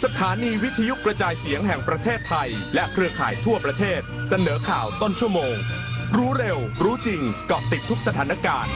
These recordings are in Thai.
สถานีวิทยุกระจายเสียงแห่งประเทศไทยและเครือข่ายทั่วประเทศเสนอข่าวต้นชั่วโมงรู้เร็วรู้จริงเกาะติดทุกสถานการณ์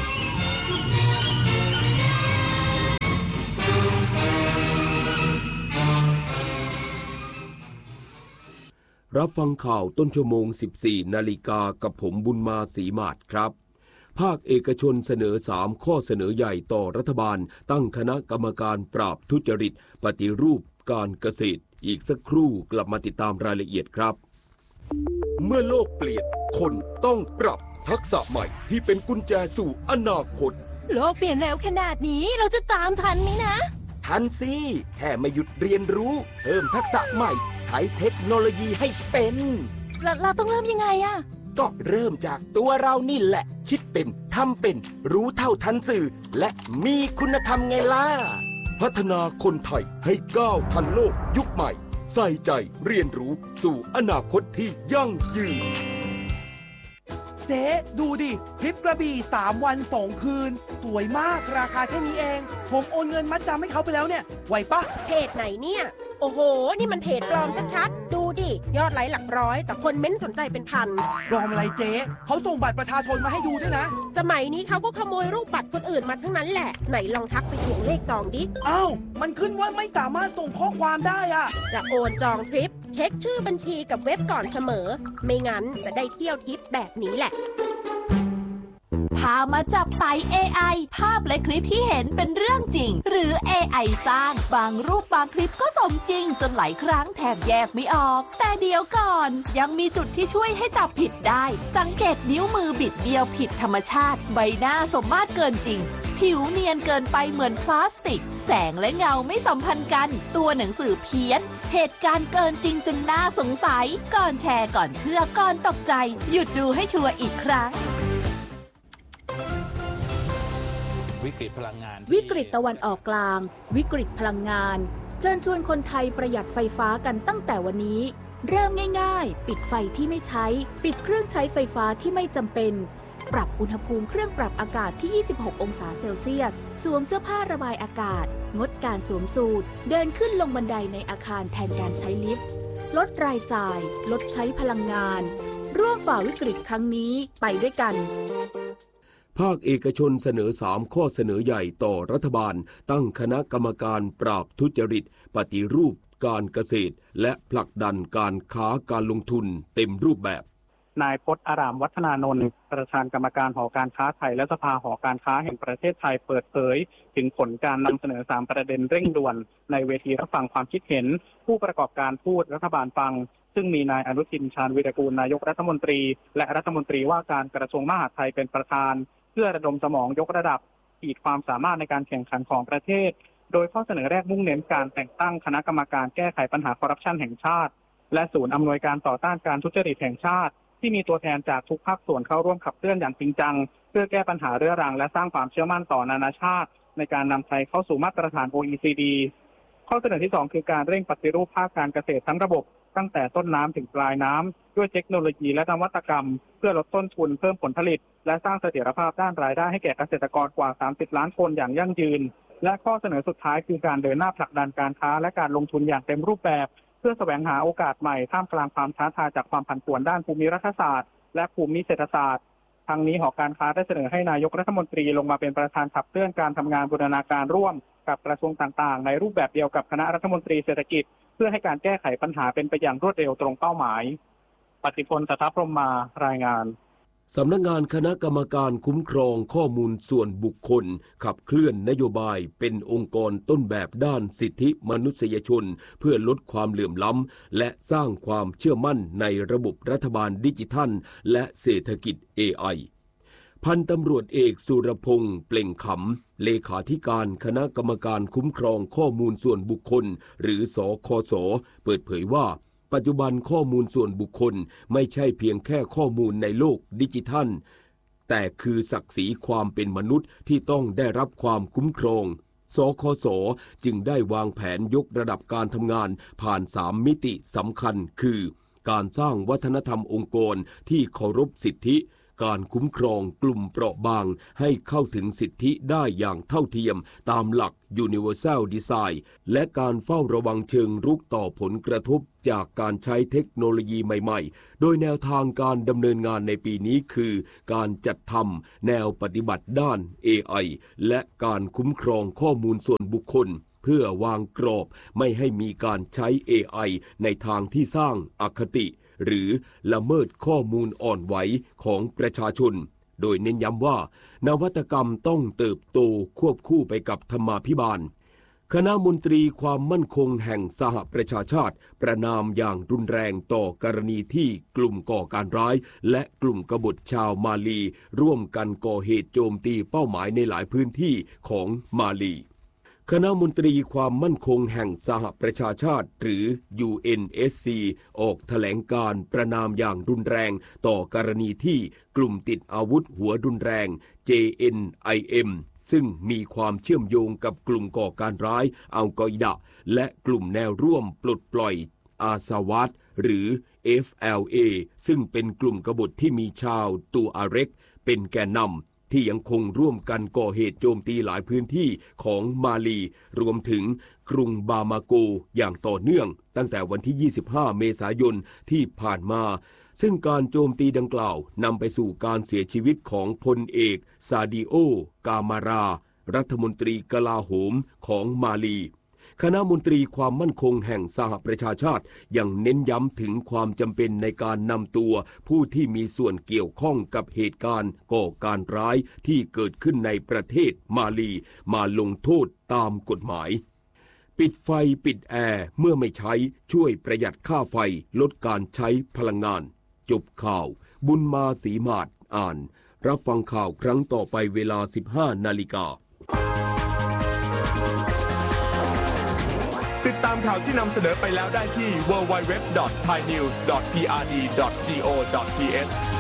รับฟังข่าวต้นชั่วโมง 14 นาฬิกากับผมบุญมาศรีมาศครับภาคเอกชนเสนอ3ข้อเสนอใหญ่ต่อรัฐบาลตั้งคณะกรรมการปราบทุจริตปฏิรูปการเกษตรอีกสักครู่กลับมาติดตามรายละเอียดครับเมื่อโลกเปลี่ยนคนต้องปรับทักษะใหม่ที่เป็นกุญแจสู่อนาคตโลกเปลี่ยนเร็วขนาดนี้เราจะตามทันไหมนะทันสิแค่ไม่หยุดเรียนรู้เพิ่มทักษะใหม่ใช้เทคโนโลยีให้เป็นเราต้องเริ่มยังไงอะก็เริ่มจากตัวเรานี่แหละคิดเป็นทำเป็นรู้เท่าทันสื่อและมีคุณธรรมไงล่ะพัฒนาคนไทยให้ก้าวทันโลกยุคใหม่ใส่ใจเรียนรู้สู่อนาคตที่ยั่งยืนเจ๊ดูดิทริปกระบี่3 วัน 2 คืนสวยมากราคาแค่นี้เองผมโอนเงินมัดจำให้เขาไปแล้วเนี่ยไหวปะเพจไหนเนี่ยโอ้โหนี่มันเพจปลอมชัดๆดูดิยอดไลค์หลักร้อยแต่คนเม้นสนใจเป็นพันปลอมอะไรเจ๊เขาส่งบัตรประชาชนมาให้ดูด้วยนะสมัยนี้เขาก็ขโมยรูปบัตรคนอื่นมาทั้งนั้นแหละไหนลองทักไปทวงเลขจองดิอ้าวมันขึ้นว่าไม่สามารถส่งข้อความได้อะจะโอนจองทริปเช็คชื่อบัญชีกับเว็บก่อนเสมอไม่งั้นจะได้เที่ยวทิปแบบนี้แหละพามาจับไต่ AI ภาพและคลิปที่เห็นเป็นเรื่องจริงหรือ AI สร้างบางรูปบางคลิปก็สมจริงจนหลายครั้งแทบแยกไม่ออกแต่เดี๋ยวก่อนยังมีจุดที่ช่วยให้จับผิดได้สังเกตนิ้วมือบิดเบี้ยวผิดธรรมชาติใบหน้าสมมาตรเกินจริงผิวเนียนเกินไปเหมือนพลาสติกแสงและเงาไม่สัมพันธ์กันตัวหนังสือเพี้ยนเหตุการณ์เกินจริงจนน่าสงสัยก่อนแชร์ก่อนเชื่อก่อนตกใจหยุดดูให้ชัวร์อีกครั้งวิกฤตพลังงานวิกฤตตะวันออกกลางวิกฤตพลังงานเชิญชวนคนไทยประหยัดไฟฟ้ากันตั้งแต่วันนี้เริ่มง่ายๆปิดไฟที่ไม่ใช้ปิดเครื่องใช้ไฟฟ้าที่ไม่จำเป็นปรับอุณหภูมิเครื่องปรับอากาศที่26องศาเซลเซียสสวมเสื้อผ้าระบายอากาศงดการสวมสูทเดินขึ้นลงบันไดในอาคารแทนการใช้ลิฟต์ลดรายจ่ายลดใช้พลังงานร่วมฝ่าวิกฤตครั้งนี้ไปด้วยกันภาคเอกชนเสนอ3ข้อเสนอใหญ่ต่อรัฐบาลตั้งคณะกรรมการปราบทุจริตปฏิรูปการเกษตรและผลักดันการค้าการลงทุนเต็มรูปแบบนายพจน์อารามวัฒนานนท์ประธานกรรมการหอการค้าไทยและสภาหอการค้าแห่งประเทศไทยเปิดเผยถึงผลการนำเสนอ3ประเด็นเร่งด่วนในเวทีรับฟังความคิดเห็นผู้ประกอบการพูดรัฐบาลฟังซึ่งมีนายอนุทินชาญวีรกูลนายกรัฐมนตรีและรัฐมนตรีว่าการกระทรวงมหาดไทยเป็นประธานเพื่อระดมสมองยกระดับขีดความสามารถในการแข่งขันของประเทศโดยข้อเสนอแรกมุ่งเน้นการแต่งตั้งคณะกรรมการแก้ไขปัญหาคอร์รัปชันแห่งชาติและศูนย์อำนวยการต่อต้านการทุจริตแห่งชาติที่มีตัวแทนจากทุกภาคส่วนเข้าร่วมขับเคลื่อนอย่างจริงจังเพื่อแก้ปัญหาเรื้อรังและสร้างความเชื่อมั่นต่อนานาชาติในการนำไทยเข้าสู่มาตรฐาน OECD ข้อเสนอที่2คือการเร่งปฏิรูปภาคการเกษตรทั้งระบบตั้งแต่ต้นน้ำถึงปลายน้ำด้วยเทคโนโลยีและนวัตกรรมเพื่อลดต้นทุนเพิ่มผลผลิตและสร้างเสถียรภาพด้านรายได้ให้แก่เกษตรกรกว่า30ล้านคนอย่างยั่งยืนและข้อเสนอสุดท้ายคือการเดินหน้าผลักดันการค้าและการลงทุนอย่างเต็มรูปแบบเพื่อแสวงหาโอกาสใหม่ท่ามกลางความท้าทายจากความผันผวนด้านภูมิรัฐศาสตร์และภูมิเศรษฐศาสตร์ทางนี้หอการค้าได้เสนอให้นายกรัฐมนตรีลงมาเป็นประธานขับเคลื่อนการทำงานบูรณาการร่วมกับกระทรวงต่างๆในรูปแบบเดียวกับคณะรัฐมนตรีเศรษฐกิจเพื่อให้การแก้ไขปัญหาเป็นไปอย่างรวดเร็วตรงเป้าหมายปฏิพล สัทธพรหมารายงานสำนักงานคณะกรรมการคุ้มครองข้อมูลส่วนบุคคลขับเคลื่อนนโยบายเป็นองค์กรต้นแบบด้านสิทธิมนุษยชนเพื่อลดความเหลื่อมล้ำและสร้างความเชื่อมั่นในระบบรัฐบาลดิจิทัลและเศรษฐกิจ AI พันตำรวจเอกสุรพงษ์เปล่งขำเลขาธิการคณะกรรมการคุ้มครองข้อมูลส่วนบุคคลหรือสคส.เปิดเผยว่าปัจจุบันข้อมูลส่วนบุคคลไม่ใช่เพียงแค่ข้อมูลในโลกดิจิทัลแต่คือศักดิ์ศรีความเป็นมนุษย์ที่ต้องได้รับความคุ้มครองสคส.จึงได้วางแผนยกระดับการทำงานผ่าน3มิติสำคัญคือการสร้างวัฒนธรรมองค์กรที่เคารพสิทธิการคุ้มครองกลุ่มเปราะบางให้เข้าถึงสิทธิได้อย่างเท่าเทียมตามหลัก Universal Design และการเฝ้าระวังเชิงรุกต่อผลกระทบจากการใช้เทคโนโลยีใหม่ๆโดยแนวทางการดำเนินงานในปีนี้คือการจัดทำแนวปฏิบัติด้าน AI และการคุ้มครองข้อมูลส่วนบุคคลเพื่อวางกรอบไม่ให้มีการใช้ AI ในทางที่สร้างอคติหรือละเมิดข้อมูลอ่อนไหวของประชาชนโดยเน้นย้ำว่านวัตกรรมต้องเติบโตควบคู่ไปกับธรรมาภิบาลคณะมนตรีความมั่นคงแห่งสหประชาชาติประณามอย่างรุนแรงต่อกรณีที่กลุ่มก่อการร้ายและกลุ่มกบฏชาวมาลีร่วมกันก่อเหตุโจมตีเป้าหมายในหลายพื้นที่ของมาลีคณะมนตรีความมั่นคงแห่งสหประชาชาติหรือ UNSC ออกแถลงการประณามอย่างรุนแรงต่อกรณีที่กลุ่มติดอาวุธหัวรุนแรง JNIM ซึ่งมีความเชื่อมโยงกับกลุ่มก่อการร้ายอัลกออิดะห์และกลุ่มแนวร่วมปลดปล่อยอาซาวาดหรือ FLA ซึ่งเป็นกลุ่มกบฏที่มีชาวตูอาเร็กเป็นแกนนำที่ยังคงร่วมกันก่อเหตุโจมตีหลายพื้นที่ของมาลีรวมถึงกรุงบามาโกอย่างต่อเนื่องตั้งแต่วันที่ 25 เมษายนที่ผ่านมาซึ่งการโจมตีดังกล่าวนำไปสู่การเสียชีวิตของพลเอกซาดิโอกามารารัฐมนตรีกลาโหมของมาลีคณะมนตรีความมั่นคงแห่งสหประชาชาติยังเน้นย้ำถึงความจำเป็นในการนำตัวผู้ที่มีส่วนเกี่ยวข้องกับเหตุการณ์ก่อการร้ายที่เกิดขึ้นในประเทศมาลีมาลงโทษตามกฎหมายปิดไฟปิดแอร์เมื่อไม่ใช้ช่วยประหยัดค่าไฟลดการใช้พลังงานจบข่าวบุญมาศรีมาศอ่านรับฟังข่าวครั้งต่อไปเวลา 15 นาฬิกาติดตามข่าวที่นำเสนอไปแล้วได้ที่ www.thainews.prd.go.th